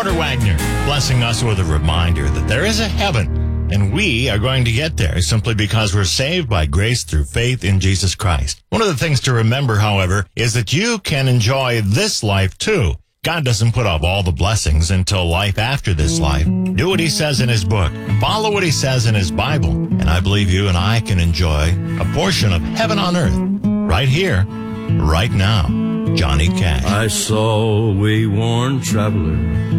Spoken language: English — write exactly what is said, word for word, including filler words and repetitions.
Porter Wagner, blessing us with a reminder that there is a heaven, and we are going to get there simply because we're saved by grace through faith in Jesus Christ. One of the things to remember, however, is that you can enjoy this life too. God doesn't put off all the blessings until life after this life. Do what he says in his book. Follow what he says in his Bible. And I believe you and I can enjoy a portion of heaven on earth right here, right now. Johnny Cash. I saw a way-worn traveler